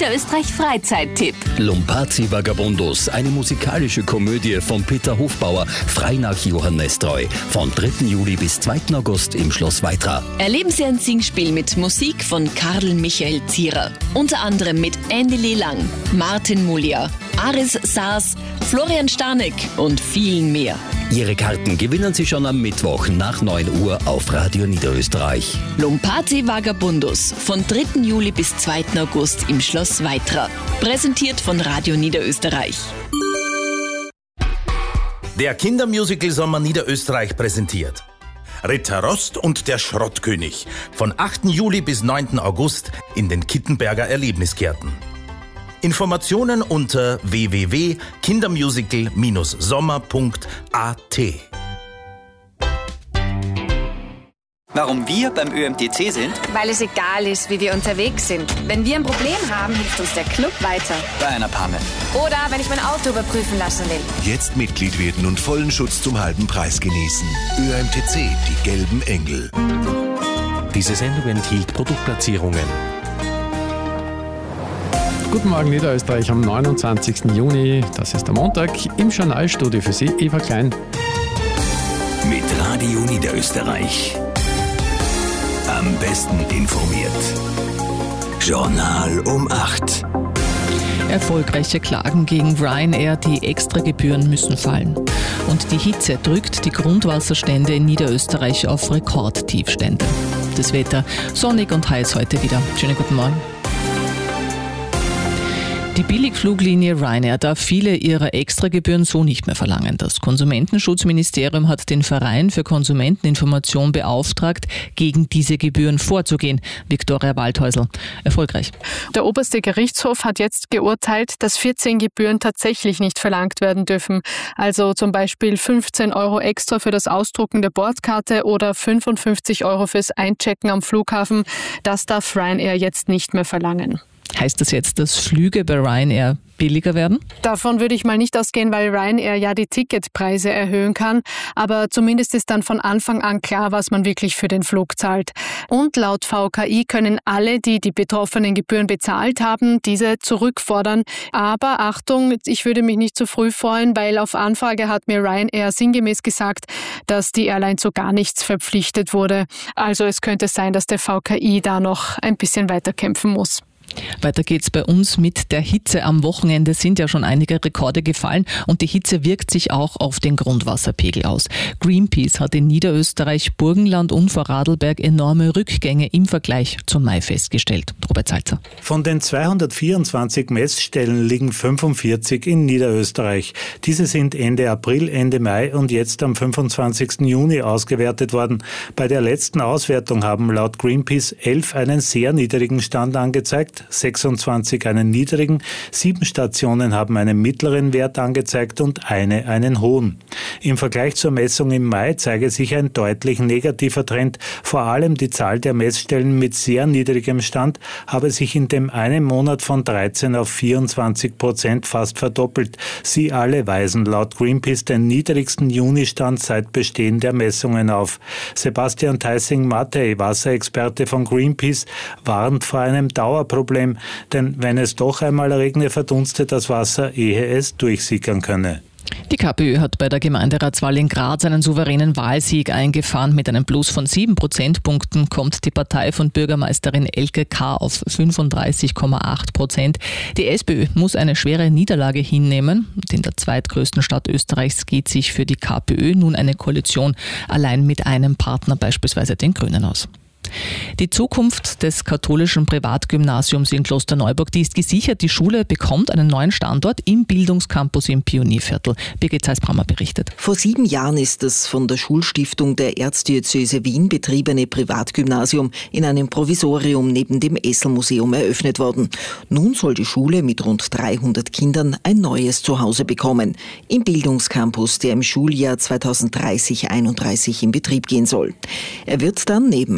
Niederösterreich Freizeittipp. Lumpazzi Vagabundos, eine musikalische Komödie von Peter Hofbauer, frei nach Johann Nestroy. Von 3. Juli bis 2. August im Schloss Weitra. Erleben Sie ein Singspiel mit Musik von Karl Michael Zierer. Unter anderem mit Andy Lee Lang, Martin Mulia, Aris Saas, Florian Stanek und vielen mehr. Ihre Karten gewinnen Sie schon am Mittwoch nach 9 Uhr auf Radio Niederösterreich. Lumpazzi Vagabundos von 3. Juli bis 2. August im Schloss Weitra. Präsentiert von Radio Niederösterreich. Der Kindermusical Sommer Niederösterreich präsentiert Ritter Rost und der Schrottkönig von 8. Juli bis 9. August in den Kittenberger Erlebnisgärten. Informationen unter www.kindermusical-sommer.at. Warum wir beim ÖMTC sind? Weil es egal ist, wie wir unterwegs sind. Wenn wir ein Problem haben, hilft uns der Club weiter. Bei einer Panne. Oder wenn ich mein Auto überprüfen lassen will. Jetzt Mitglied werden und vollen Schutz zum halben Preis genießen. ÖMTC, die gelben Engel. Diese Sendung enthielt Produktplatzierungen. Guten Morgen Niederösterreich am 29. Juni, das ist der Montag, im Journalstudio für Sie, Eva Klein. Mit Radio Niederösterreich. Am besten informiert. Journal um 8. Erfolgreiche Klagen gegen Ryanair, die Extragebühren müssen fallen. Und die Hitze drückt die Grundwasserstände in Niederösterreich auf Rekordtiefstände. Das Wetter sonnig und heiß heute wieder. Schönen guten Morgen. Die Billigfluglinie Ryanair darf viele ihrer Extragebühren so nicht mehr verlangen. Das Konsumentenschutzministerium hat den Verein für Konsumenteninformation beauftragt, gegen diese Gebühren vorzugehen. Viktoria Waldhäusl. Erfolgreich. Der oberste Gerichtshof hat jetzt geurteilt, dass 14 Gebühren tatsächlich nicht verlangt werden dürfen. Also zum Beispiel 15 € extra für das Ausdrucken der Bordkarte oder 55 € fürs Einchecken am Flughafen. Das darf Ryanair jetzt nicht mehr verlangen. Heißt das jetzt, dass Flüge bei Ryanair billiger werden? Davon würde ich mal nicht ausgehen, weil Ryanair ja die Ticketpreise erhöhen kann. Aber zumindest ist dann von Anfang an klar, was man wirklich für den Flug zahlt. Und laut VKI können alle, die die betroffenen Gebühren bezahlt haben, diese zurückfordern. Aber Achtung, ich würde mich nicht zu früh freuen, weil auf Anfrage hat mir Ryanair sinngemäß gesagt, dass die Airline zu gar nichts verpflichtet wurde. Also es könnte sein, dass der VKI da noch ein bisschen weiter kämpfen muss. Weiter geht's bei uns mit der Hitze. Am Wochenende sind ja schon einige Rekorde gefallen und die Hitze wirkt sich auch auf den Grundwasserpegel aus. Greenpeace hat in Niederösterreich, Burgenland und Vorarlberg enorme Rückgänge im Vergleich zum Mai festgestellt. Robert Salzer. Von den 224 Messstellen liegen 45 in Niederösterreich. Diese sind Ende April, Ende Mai und jetzt am 25. Juni ausgewertet worden. Bei der letzten Auswertung haben laut Greenpeace 11 einen sehr niedrigen Stand angezeigt, 26 einen niedrigen, 7 Stationen haben einen mittleren Wert angezeigt und eine einen hohen. Im Vergleich zur Messung im Mai zeige sich ein deutlich negativer Trend. Vor allem die Zahl der Messstellen mit sehr niedrigem Stand habe sich in dem einen Monat von 13 auf 24% fast verdoppelt. Sie alle weisen laut Greenpeace den niedrigsten Junistand seit Bestehen der Messungen auf. Sebastian Theissing-Mattei, Wasserexperte von Greenpeace, warnt vor einem Dauerproblem, denn wenn es doch einmal regne, verdunstet das Wasser, ehe es durchsickern könne. Die KPÖ hat bei der Gemeinderatswahl in Graz einen souveränen Wahlsieg eingefahren. Mit einem Plus von 7 Prozentpunkten kommt die Partei von Bürgermeisterin Elke K. auf 35,8%. Die SPÖ muss eine schwere Niederlage hinnehmen. In der zweitgrößten Stadt Österreichs geht sich für die KPÖ nun eine Koalition allein mit einem Partner, beispielsweise den Grünen, aus. Die Zukunft des katholischen Privatgymnasiums in Klosterneuburg, die ist gesichert. Die Schule bekommt einen neuen Standort im Bildungscampus im Pionierviertel. Birgit Zeisbrammer berichtet. Vor 7 Jahren ist das von der Schulstiftung der Erzdiözese Wien betriebene Privatgymnasium in einem Provisorium neben dem Esselmuseum eröffnet worden. Nun soll die Schule mit rund 300 Kindern ein neues Zuhause bekommen. Im Bildungscampus, der im Schuljahr 2030/31 in Betrieb gehen soll. Er wird dann neben einem Kindergarten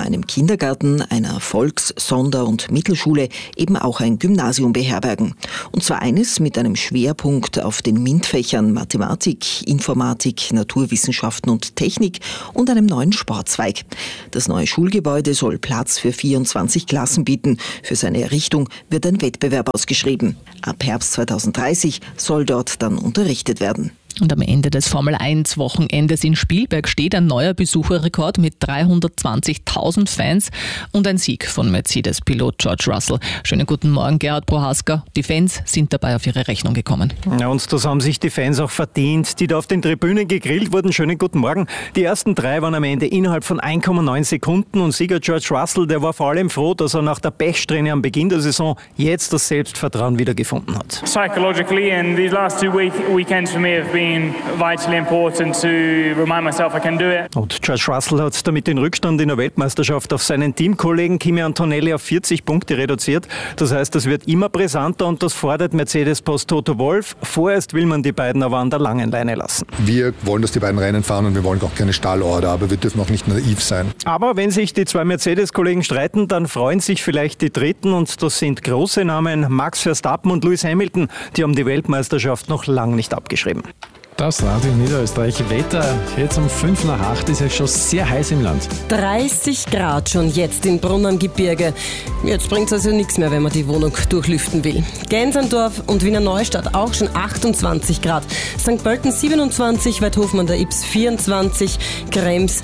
Kindergarten, einer Volks-, Sonder- und Mittelschule eben auch ein Gymnasium beherbergen. Und zwar eines mit einem Schwerpunkt auf den MINT-Fächern Mathematik, Informatik, Naturwissenschaften und Technik und einem neuen Sportzweig. Das neue Schulgebäude soll Platz für 24 Klassen bieten. Für seine Errichtung wird ein Wettbewerb ausgeschrieben. Ab Herbst 2030 soll dort dann unterrichtet werden. Und am Ende des Formel-1-Wochenendes in Spielberg steht ein neuer Besucherrekord mit 320.000 Fans und ein Sieg von Mercedes-Pilot George Russell. Schönen guten Morgen, Gerhard Prohaska. Die Fans sind dabei auf ihre Rechnung gekommen. Ja, und das haben sich die Fans auch verdient, die da auf den Tribünen gegrillt wurden. Schönen guten Morgen. Die ersten 3 waren am Ende innerhalb von 1,9 Sekunden und Sieger George Russell, der war vor allem froh, dass er nach der Pechsträhne am Beginn der Saison jetzt das Selbstvertrauen wieder gefunden hat. Psychologically, and these last 2 weekends for me have been vitally important to remind myself I can do it. Und George Russell hat damit den Rückstand in der Weltmeisterschaft auf seinen Teamkollegen Kimi Antonelli auf 40 Punkte reduziert. Das heißt, das wird immer brisanter und das fordert Mercedes-Boss Toto Wolff. Vorerst will man die beiden aber an der langen Leine lassen. Wir wollen, dass die beiden Rennen fahren und wir wollen auch keine Stallorder, aber wir dürfen auch nicht naiv sein. Aber wenn sich die 2 Mercedes-Kollegen streiten, dann freuen sich vielleicht die Dritten und das sind große Namen, Max Verstappen und Lewis Hamilton. Die haben die Weltmeisterschaft noch lang nicht abgeschrieben. Das Radio Niederösterreich Wetter. Jetzt um 5 nach 8 ist es schon sehr heiß im Land. 30 Grad schon jetzt in Brunn am Gebirge. Jetzt bringt es also nichts mehr, wenn man die Wohnung durchlüften will. Gensendorf und Wiener Neustadt auch schon 28 Grad. St. Pölten 27, Weidhofen an der Ybbs 24, Krems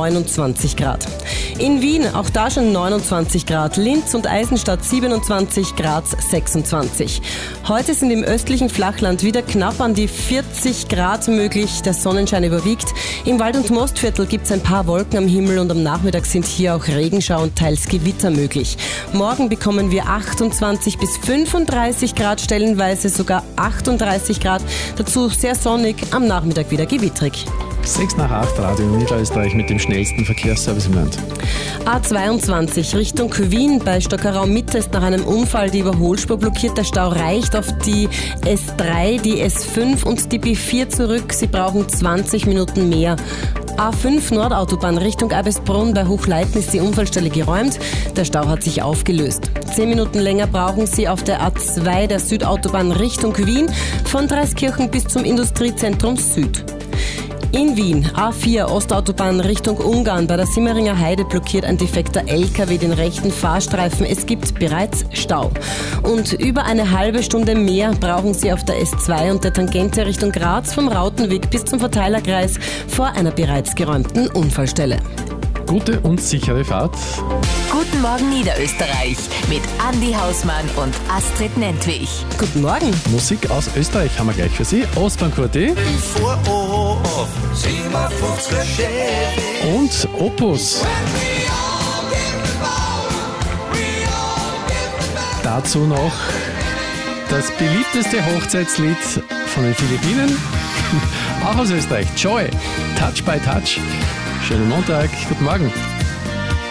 29 Grad. In Wien auch da schon 29 Grad. Linz und Eisenstadt 27, Graz 26. Heute sind im östlichen Flachland wieder knapp an die 40 Grad möglich, der Sonnenschein überwiegt. Im Wald- und Mostviertel gibt es ein paar Wolken am Himmel und am Nachmittag sind hier auch Regenschau und teils Gewitter möglich. Morgen bekommen wir 28 bis 35 Grad, stellenweise sogar 38 Grad. Dazu sehr sonnig, am Nachmittag wieder gewittrig. 6 nach 8 Radio Niederösterreich mit dem schnellsten Verkehrsservice im Land. A22 Richtung Wien bei Stockerau Mitte ist nach einem Unfall die Überholspur blockiert. Der Stau reicht auf die S3, die S5 und die B4 zurück. Sie brauchen 20 Minuten mehr. A5 Nordautobahn Richtung Eibisbrunn bei Hochleiten ist die Unfallstelle geräumt. Der Stau hat sich aufgelöst. 10 Minuten länger brauchen Sie auf der A2 der Südautobahn Richtung Wien von Dreiskirchen bis zum Industriezentrum Süd. In Wien, A4 Ostautobahn Richtung Ungarn, bei der Simmeringer Heide blockiert ein defekter LKW den rechten Fahrstreifen. Es gibt bereits Stau. Und über eine halbe Stunde mehr brauchen Sie auf der S2 und der Tangente Richtung Graz vom Rautenweg bis zum Verteilerkreis vor einer bereits geräumten Unfallstelle. Gute und sichere Fahrt. Guten Morgen Niederösterreich mit Andi Hausmann und Astrid Nentwich. Guten Morgen. Musik aus Österreich haben wir gleich für Sie. Ostbahnkurti. Und Opus. Dazu noch das beliebteste Hochzeitslied von den Philippinen. Auch aus Österreich. Joy. Touch by Touch. Schönen Montag. Guten Morgen.